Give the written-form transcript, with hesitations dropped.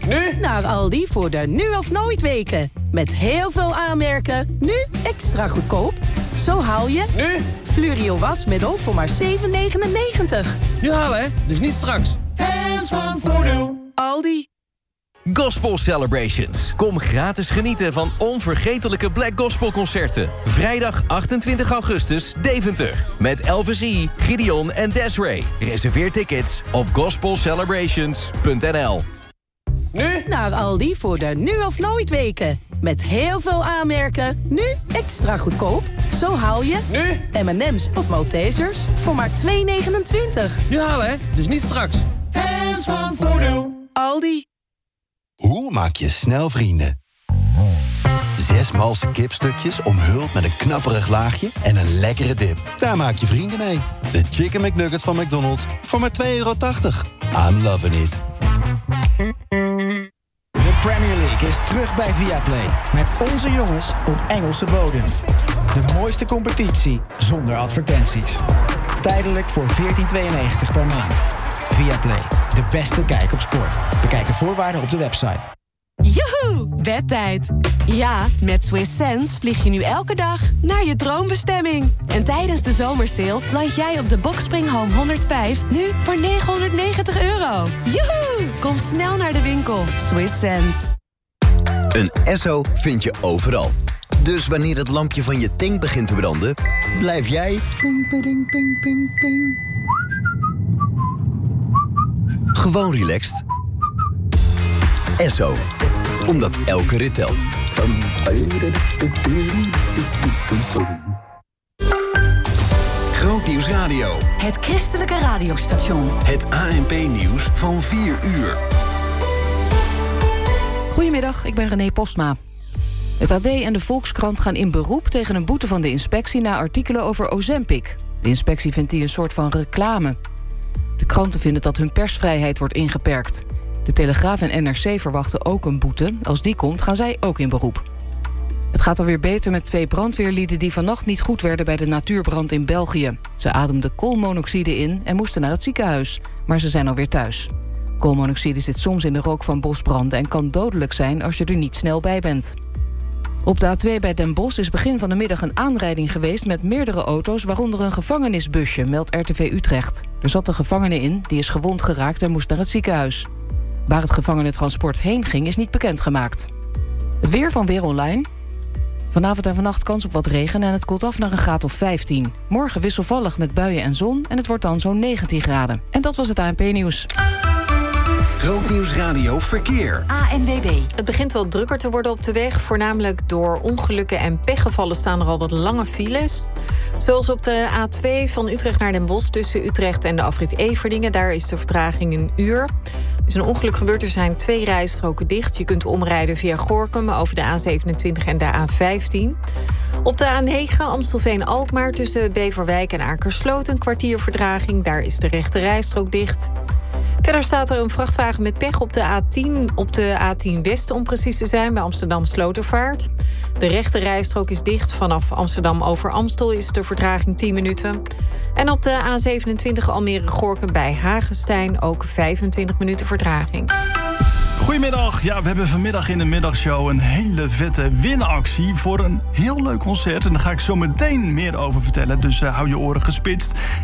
Nu? Naar Aldi voor de nu of nooit weken. Met heel veel aanmerken, nu extra goedkoop. Zo haal je... Nu? Fluorio wasmiddel voor maar €7,99. Nu halen, hè? Dus niet straks. Hands van Voordeel. Aldi. Gospel Celebrations. Kom gratis genieten van onvergetelijke Black Gospel concerten. Vrijdag 28 augustus, Deventer. Met Elvis E., Gideon en Desiree. Reserveer tickets op gospelcelebrations.nl. Nu? Naar Aldi voor de nu of nooit weken. Met heel veel aanmerken, nu extra goedkoop. Zo haal je... Nu? M&M's of Maltesers voor maar €2,29. Nu halen, hè? Dus niet straks. Hands van Voordeel. Aldi. Hoe maak je snel vrienden? 6 malse kipstukjes omhuld met een knapperig laagje en een lekkere dip. Daar maak je vrienden mee. De Chicken McNuggets van McDonald's voor maar €2,80. I'm loving it. De Premier League is terug bij Viaplay. Met onze jongens op Engelse bodem. De mooiste competitie zonder advertenties. Tijdelijk voor €14,92 per maand. Viaplay, de beste kijk op sport. Bekijk de voorwaarden op de website. Joehoe, bedtijd. Ja, met Swiss Sense vlieg je nu elke dag naar je droombestemming. En tijdens de zomersale land jij op de Boxspring Home 105 nu voor €990. Joehoe, kom snel naar de winkel. Swiss Sense. Een Esso vind je overal. Dus wanneer het lampje van je tank begint te branden, blijf jij... Ping, ping, ping, ping, ping. Gewoon relaxed. Esso. Omdat elke rit telt. Grootnieuws Radio. Het christelijke radiostation. Het ANP-nieuws van 4 uur. Goedemiddag, ik ben René Postma. Het AD en de Volkskrant gaan in beroep tegen een boete van de inspectie na artikelen over Ozempic. De inspectie vindt die een soort van reclame. De kranten vinden dat hun persvrijheid wordt ingeperkt. De Telegraaf en NRC verwachten ook een boete. Als die komt, gaan zij ook in beroep. Het gaat alweer beter met 2 brandweerlieden die vannacht niet goed werden bij de natuurbrand in België. Ze ademden koolmonoxide in en moesten naar het ziekenhuis. Maar ze zijn alweer thuis. Koolmonoxide zit soms in de rook van bosbranden en kan dodelijk zijn als je er niet snel bij bent. Op de A2 bij Den Bosch is begin van de middag een aanrijding geweest met meerdere auto's, waaronder een gevangenisbusje, meldt RTV Utrecht. Er zat een gevangene in, die is gewond geraakt en moest naar het ziekenhuis. Waar het gevangenentransport heen ging is niet bekendgemaakt. Het weer van Weer Online. Vanavond en vannacht kans op wat regen en het koelt af naar een graad of 15. Morgen wisselvallig met buien en zon en het wordt dan zo'n 19 graden. En dat was het ANP-nieuws. Grootnieuws Radio Verkeer. ANWB. Het begint wel drukker te worden op de weg. Voornamelijk door ongelukken en pechgevallen staan er al wat lange files. Zoals op de A2 van Utrecht naar Den Bosch tussen Utrecht en de afrit Everdingen. Daar is de vertraging 1 uur. Er is een ongeluk gebeurd, er zijn 2 rijstroken dicht. Je kunt omrijden via Gorinchem over de A27 en de A15. Op de A9 Amstelveen-Alkmaar tussen Beverwijk en Akersloot een kwartier vertraging. Daar is de rechte rijstrook dicht. Verder staat er een vrachtwagen met pech op de A10 West om precies te zijn, bij Amsterdam Slotervaart. De rechte rijstrook is dicht. Vanaf Amsterdam over Amstel is de vertraging 10 minuten. En op de A27 Almere-Gorkum bij Hagestein ook 25 minuten vertraging. Goedemiddag. Ja, we hebben vanmiddag in de middagshow een hele vette winactie voor een heel leuk concert. En daar ga ik zo meteen meer over vertellen, dus hou je oren gespitst.